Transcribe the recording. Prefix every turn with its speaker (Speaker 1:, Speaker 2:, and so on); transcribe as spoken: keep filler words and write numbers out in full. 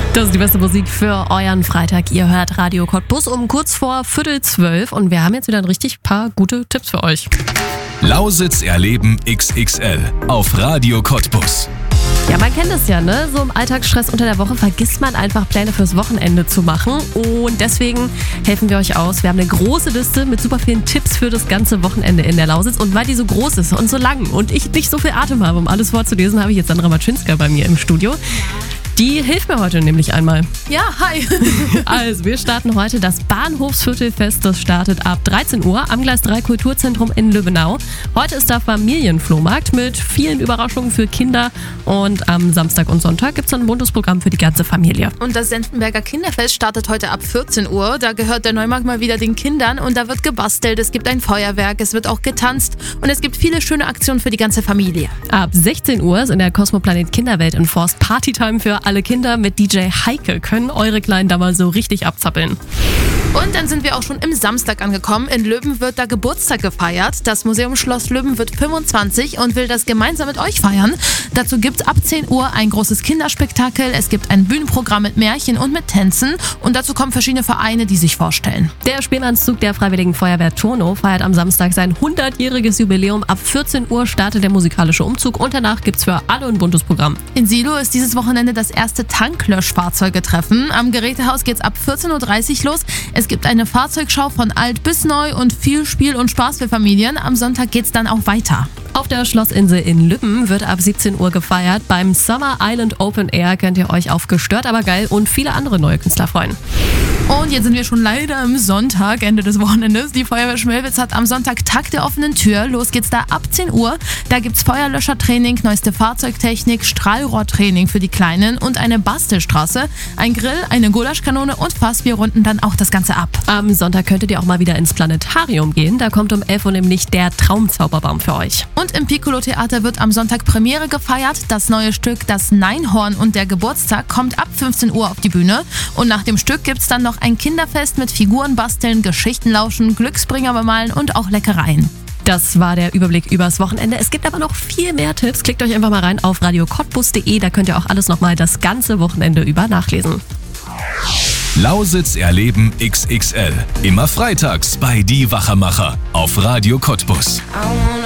Speaker 1: Das ist die beste Musik für euren Freitag. Ihr hört Radio Cottbus um kurz vor Viertel zwölf und wir haben jetzt wieder ein richtig paar gute Tipps für euch.
Speaker 2: Lausitz erleben X X L auf Radio Cottbus.
Speaker 1: Ja, man kennt es ja, ne? So im Alltagsstress unter der Woche vergisst man einfach Pläne fürs Wochenende zu machen. Und deswegen helfen wir euch aus. Wir haben eine große Liste mit super vielen Tipps für das ganze Wochenende in der Lausitz. Und weil die so groß ist und so lang und ich nicht so viel Atem habe, um alles vorzulesen, habe ich jetzt Sandra Matschinska bei mir im Studio. Die hilft mir heute nämlich einmal.
Speaker 3: Ja, hi.
Speaker 1: Also, wir starten heute das Bahnhofsviertelfest. Das startet ab dreizehn Uhr am Gleis drei Kulturzentrum in Lübbenau. Heute ist da Familienflohmarkt mit vielen Überraschungen für Kinder. Und am Samstag und Sonntag gibt es dann ein buntes Programm für die ganze Familie.
Speaker 3: Und das Senftenberger Kinderfest startet heute ab vierzehn Uhr. Da gehört der Neumarkt mal wieder den Kindern und da wird gebastelt, es gibt ein Feuerwerk, es wird auch getanzt und es gibt viele schöne Aktionen für die ganze Familie.
Speaker 1: Ab sechzehn Uhr ist in der Cosmoplanet Kinderwelt in Forst Partytime für alle Kinder mit D J Heike. Können eure Kleinen da mal so richtig abzappeln.
Speaker 3: Und dann sind wir auch schon im Samstag angekommen. In Löben wird da Geburtstag gefeiert. Das Museum Schloss Löben wird fünfundzwanzig und will das gemeinsam mit euch feiern. Dazu gibt es ab zehn Uhr ein großes Kinderspektakel. Es gibt ein Bühnenprogramm mit Märchen und mit Tänzen. Und dazu kommen verschiedene Vereine, die sich vorstellen.
Speaker 1: Der Spielmannszug der Freiwilligen Feuerwehr Turnow feiert am Samstag sein hundertjähriges Jubiläum. Ab vierzehn Uhr startet der musikalische Umzug und danach gibt es für alle ein buntes Programm.
Speaker 3: In Silo ist dieses Wochenende das erste Tanklöschfahrzeuge-Treffen. Am Gerätehaus geht es ab vierzehn Uhr dreißig los. Es gibt eine Fahrzeugschau von alt bis neu und viel Spiel und Spaß für Familien. Am Sonntag geht es dann auch weiter.
Speaker 1: Auf der Schlossinsel in Lübben wird ab siebzehn Uhr gefeiert. Beim Summer Island Open Air könnt ihr euch auf Gestört aber geil und viele andere neue Künstler freuen.
Speaker 3: Und jetzt sind wir schon leider am Sonntag, Ende des Wochenendes. Die Feuerwehr Schmelwitz hat am Sonntag Tag der offenen Tür. Los geht's da ab zehn Uhr. Da gibt's Feuerlöschertraining, neueste Fahrzeugtechnik, Strahlrohrtraining für die Kleinen und eine Bastelstraße. Ein Grill, eine Gulaschkanone und Fassbier runden dann auch das Ganze ab.
Speaker 1: Am Sonntag könntet ihr auch mal wieder ins Planetarium gehen. Da kommt um elf Uhr nämlich der Traumzauberbaum für euch.
Speaker 3: Und im Piccolo-Theater wird am Sonntag Premiere gefeiert. Das neue Stück Das Neinhorn und der Geburtstag kommt ab fünfzehn Uhr auf die Bühne. Und nach dem Stück gibt's dann noch ein Kinderfest mit Figuren basteln, Geschichten lauschen, Glücksbringer bemalen und auch Leckereien.
Speaker 1: Das war der Überblick übers Wochenende. Es gibt aber noch viel mehr Tipps. Klickt euch einfach mal rein auf radio cottbus punkt de. Da könnt ihr auch alles nochmal das ganze Wochenende über nachlesen.
Speaker 2: Lausitz erleben X X L. Immer freitags bei Die Wachermacher auf Radio Cottbus.
Speaker 4: I